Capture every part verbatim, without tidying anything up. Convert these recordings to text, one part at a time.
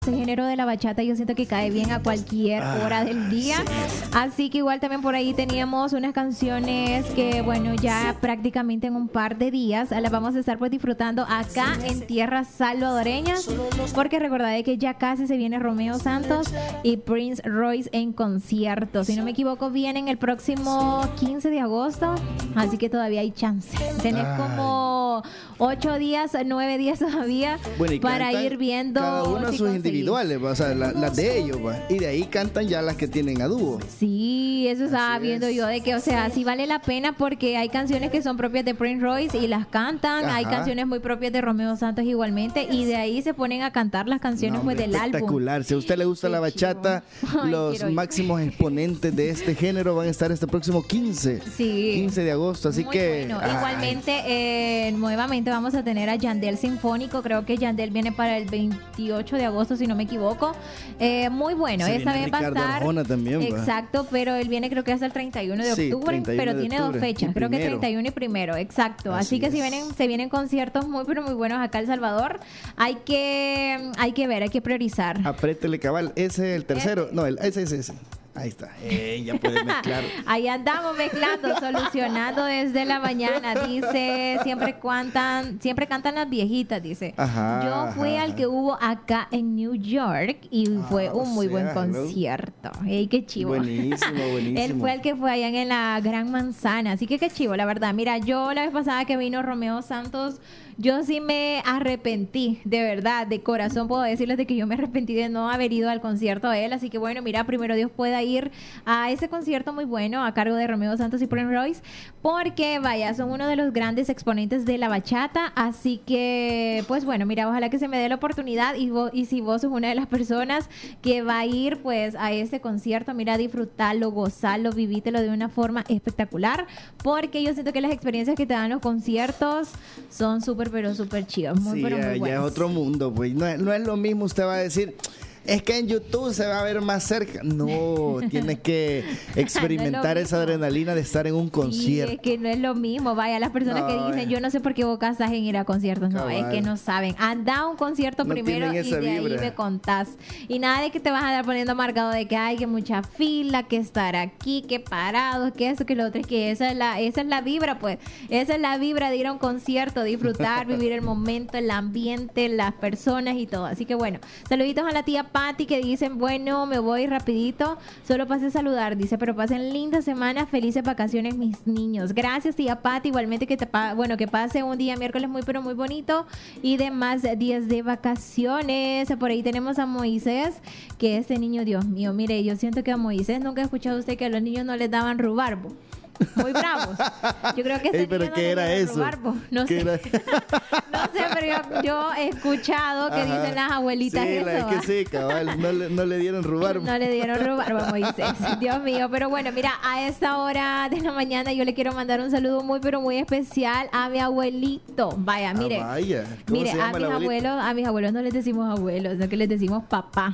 Ese género de la bachata yo siento que cae bien a cualquier hora del día, así que igual también por ahí teníamos unas canciones que bueno ya prácticamente en un par de días las vamos a estar pues disfrutando acá en tierras salvadoreñas, porque recordad que ya casi se viene Romeo Santos y Prince Royce en concierto, si no me equivoco vienen el próximo quince de agosto, así que todavía hay chance, tenés como ocho días, nueve días todavía bueno, para ir viendo cada uno si sus individuales, o sea, la, las de ellos, va. Y de ahí cantan ya las que tienen a dúo. Sí, eso estaba Así viendo es. yo, de que, o sea, sí vale la pena porque hay canciones que son propias de Prince Royce y las cantan, Ajá. hay canciones muy propias de Romeo Santos igualmente, y de ahí se ponen a cantar las canciones No, pues hombre, del álbum. espectacular. Si a usted le gusta Qué la bachata, chivo. Ay, los quiero ir. máximos exponentes de este género van a estar este próximo quince. Sí. quince de agosto, así Muy que... bueno. ay, Igualmente, eh, nuevamente vamos a tener a Yandel Sinfónico. Creo que Yandel viene para el veintiocho de agosto, si no me equivoco. Eh, muy bueno. se Esta viene vez va a Ricardo estar. Arjona también, va. Exacto, pero él viene creo que hasta el treinta y uno de Sí, octubre, treinta y uno pero de tiene octubre. dos fechas. Y Creo que primero. treinta y uno y primero, exacto. Así, Así que si es. vienen, se vienen conciertos muy, pero muy buenos acá en El Salvador. Hay que, hay que ver, hay que priorizar. Apriétele cabal, ese es el tercero. No, el, ese es ese. Ahí está. Eh, ya puede mezclar. Ahí andamos mezclando, solucionando desde la mañana. Dice, siempre cantan, siempre cantan las viejitas, dice. Ajá, Yo fui ajá, al ajá. que hubo acá en New York y fue Ah, un muy o buen sea, hello. concierto. Ey, qué chivo. Buenísimo, buenísimo. Él fue el que fue allá en la Gran Manzana, así que qué chivo, la verdad. Mira, yo la vez pasada que vino Romeo Santos, yo sí me arrepentí, de verdad, de corazón puedo decirles de que yo me arrepentí de no haber ido al concierto de él, así que bueno, mira, primero Dios pueda ir a ese concierto muy bueno a cargo de Romeo Santos y Prince Royce, porque vaya, son uno de los grandes exponentes de la bachata, así que pues bueno, mira, ojalá que se me dé la oportunidad y, vos, y si vos sos una de las personas que va a ir pues a este concierto, mira, disfrutarlo, gozarlo, vivítelo de una forma espectacular, porque yo siento que las experiencias que te dan los conciertos son súper pero súper chivas, muy Sí, pero ya, muy ya es buenas. otro mundo, pues. No, es- no es lo mismo, usted va a decir, es que en YouTube se va a ver más cerca. No, tiene que experimentar No es lo esa mismo. adrenalina de estar en un Sí, concierto. es que no es lo mismo. Vaya, las personas No, que dicen, eh. yo no sé por qué vos estás en ir a conciertos. No, es Cabal. que no saben. Anda a un concierto No primero y tienen esa de ahí vibra. me contás. Y nada de que te vas a dar poniendo marcado de que hay que mucha fila, que estar aquí, que parado, que eso, que lo otro. Es que esa es la, esa es la vibra, pues. Esa es la vibra de ir a un concierto, disfrutar, vivir el momento, el ambiente, las personas y todo. Así que bueno, saluditos a la tía Patti que dicen, bueno, me voy rapidito, solo pasé a saludar, dice, pero pasen linda semana, felices vacaciones mis niños. Gracias tía Patti, igualmente que te pa- bueno, que pase un día miércoles muy pero muy bonito y demás días de vacaciones. Por ahí tenemos a Moisés, que este niño, Dios mío, mire, yo siento que a Moisés nunca he escuchado usted que a los niños no les daban rubarbo. Muy bravos. Yo creo que este Ey, pero niño no ¿qué le era dieron eso? rubarbo. No ¿Qué sé. era? No sé, pero yo, yo he escuchado que Ajá. dicen las abuelitas Sí, eso. la, es ¿va? que sí, cabal. No le, no le dieron rubar. No le dieron robar a Moisés. Dios mío. Pero bueno, mira, a esta hora de la mañana yo le quiero mandar un saludo muy, pero muy especial a mi abuelito. Vaya, mire. Ah, vaya. ¿Cómo Mire, se a llama mis el abuelito? abuelos, a mis abuelos no les decimos abuelos, sino que les decimos papá.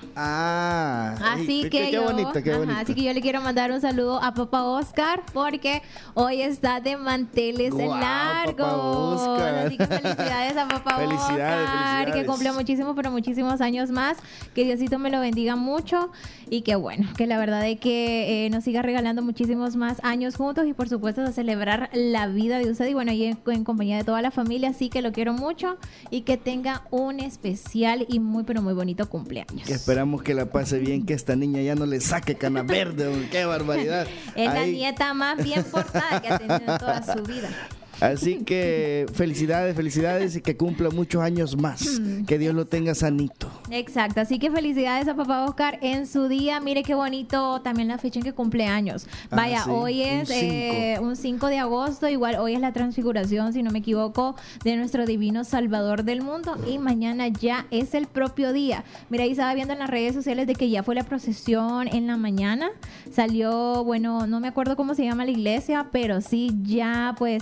Ah. Así Ay, que qué, yo, qué bonito, qué ajá, bonito. así que yo le quiero mandar un saludo a papá Oscar porque hoy está de manteles Guau, largos. papá Oscar. Así que felicidades a papá Felicidades, Oscar, que felicidades. cumpla muchísimos, pero muchísimos años más. Que Diosito me lo bendiga mucho y que bueno, que la verdad es que eh, nos siga regalando muchísimos más años juntos y por supuesto de celebrar la vida de usted y bueno, y en, en compañía de toda la familia, así que lo quiero mucho y que tenga un especial y muy, pero muy bonito cumpleaños. Que esperamos que la pase bien, que esta niña ya no le saque cana verde. hombre, ¡Qué barbaridad! Es la Ahí- nieta más bien portada que ha tenido en toda su vida. Así que felicidades, felicidades y que cumpla muchos años más. Que Dios lo tenga sanito. Exacto, así que felicidades a papá Oscar en su día. Mire qué bonito también la fecha en que cumple años. Ah, Vaya, sí, hoy un es eh, un cinco de agosto, igual hoy es la transfiguración, si no me equivoco, de nuestro divino Salvador del mundo y mañana ya es el propio día. Mira, ahí estaba viendo en las redes sociales de que ya fue la procesión en la mañana. Salió, bueno, no me acuerdo cómo se llama la iglesia, pero sí ya pues se llevó a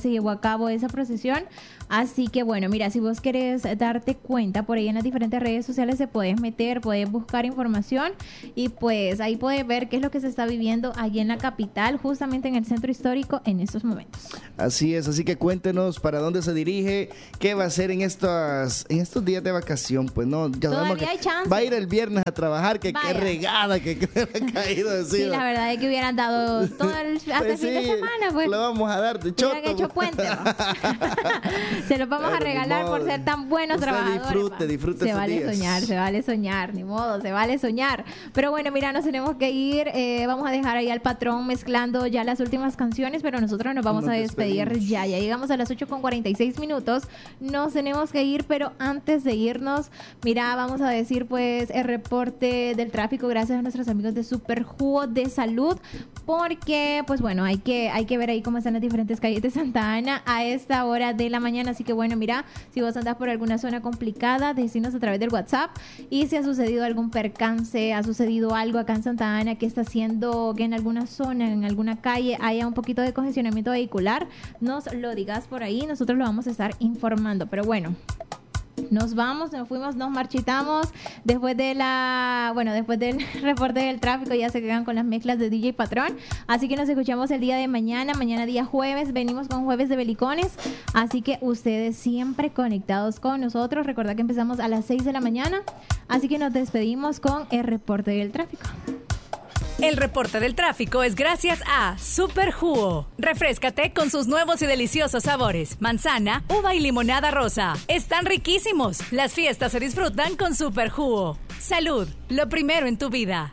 cabo esa procesión. Así que bueno, mira, si vos querés darte cuenta, por ahí en las diferentes redes sociales se puedes meter, puedes buscar información y pues ahí puedes ver qué es lo que se está viviendo allí en la capital, justamente en el centro histórico en estos momentos. Así es, así que cuéntenos para dónde se dirige, qué va a hacer en estos, en estos días de vacación. Pues no, ya sabemos que hay chance. Va a ir el viernes a trabajar, que qué regada que, que le ha caído encima. Sí, la verdad es que hubieran dado todo el, hasta pues el fin sí, de semana, pues. Lo vamos a dar de choto. Hubieran hecho puente, ¿no? Se los vamos Pero a regalar por ser tan buenos Usted trabajadores. Disfrute, disfrute Se esos vale días. soñar, se vale soñar, ni modo, se vale soñar. Pero bueno, mira, nos tenemos que ir. Eh, vamos a dejar ahí al patrón mezclando ya las últimas canciones, pero nosotros nos vamos nos a despedir despedimos. ya. Ya llegamos a las ocho con cuarenta y seis minutos. Nos tenemos que ir, pero antes de irnos, mira, vamos a decir pues el reporte del tráfico gracias a nuestros amigos de Super Jugo de Salud, porque pues bueno, hay que, hay que ver ahí cómo están las diferentes calles de Santa Ana a esta hora de la mañana. Así que bueno, mira, si vos andás por alguna zona complicada, decinos a través del WhatsApp, y si ha sucedido algún percance, ha sucedido algo acá en Santa Ana que está haciendo que en alguna zona, en alguna calle haya un poquito de congestionamiento vehicular, nos lo digas por ahí, nosotros lo vamos a estar informando. Pero bueno, nos vamos, nos fuimos, nos marchitamos después de la, bueno, después del reporte del tráfico. Ya se quedan con las mezclas de D J Patrón, así que nos escuchamos el día de mañana, mañana día jueves, venimos con Jueves de Belicones, así que ustedes siempre conectados con nosotros. Recuerda que empezamos a las seis de la mañana, así que nos despedimos con el reporte del tráfico. El reporte del tráfico es gracias a Super Jugo. Refréscate con sus nuevos y deliciosos sabores. Manzana, uva y limonada rosa. Están riquísimos. Las fiestas se disfrutan con Super Jugo. Salud, lo primero en tu vida.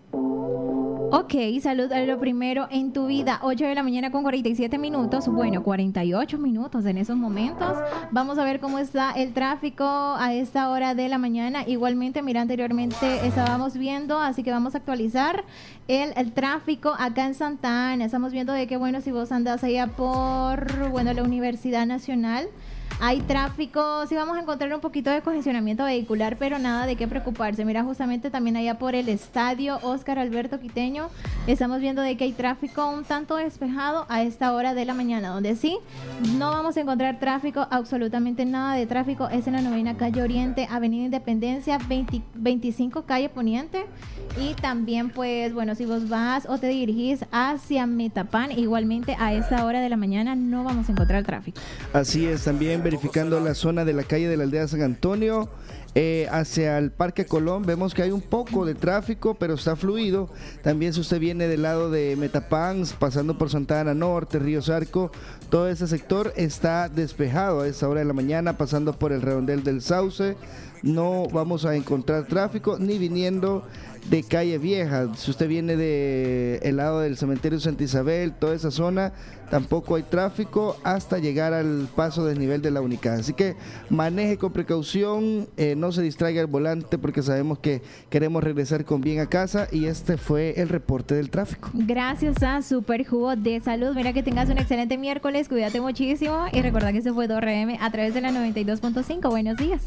Ok, salud a lo primero en tu vida. ocho de la mañana con cuarenta y siete minutos. Bueno, cuarenta y ocho minutos en esos momentos. Vamos a ver cómo está el tráfico a esta hora de la mañana. Igualmente, mira, anteriormente estábamos viendo, así que vamos a actualizar el, el tráfico acá en Santa Ana. Estamos viendo de que, bueno, si vos andás allá por, bueno, la Universidad Nacional, hay tráfico, sí vamos a encontrar un poquito de congestionamiento vehicular, pero nada de qué preocuparse. Mira, justamente también allá por el estadio Óscar Alberto Quiteño, estamos viendo de que hay tráfico un tanto despejado a esta hora de la mañana, donde sí, no vamos a encontrar tráfico, absolutamente nada de tráfico, es en la novena calle Oriente, Avenida Independencia, veinte, veinticinco calle Poniente, y también pues, bueno, si vos vas o te dirigís hacia Metapán, igualmente a esta hora de la mañana no vamos a encontrar tráfico. Así es, también verificando la zona de la calle de la aldea San Antonio, eh, hacia el Parque Colón, vemos que hay un poco de tráfico, pero está fluido. También si usted viene del lado de Metapán, pasando por Santa Ana Norte, Ríos Arco, todo ese sector está despejado a esa hora de la mañana, pasando por el redondel del Sauce. No vamos a encontrar tráfico, ni viniendo de Calle Vieja. Si usted viene de el lado del cementerio Santa Isabel, toda esa zona, tampoco hay tráfico hasta llegar al paso desnivel de la Unicad. Así que maneje con precaución, eh, no se distraiga el volante, porque sabemos que queremos regresar con bien a casa. Y este fue el reporte del tráfico. Gracias a Super Jugo de Salud. Mira, que tengas un excelente miércoles, cuídate muchísimo y recuerda que este fue dos R M a través de la noventa y dos punto cinco. Buenos días.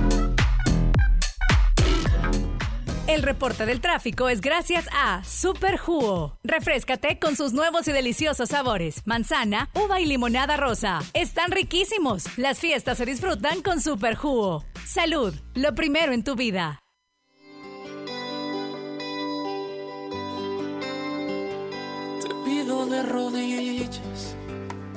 El reporte del tráfico es gracias a Super Jugo. Refréscate con sus nuevos y deliciosos sabores. Manzana, uva y limonada rosa. Están riquísimos. Las fiestas se disfrutan con Super Jugo. Salud, lo primero en tu vida. Te pido de rodillas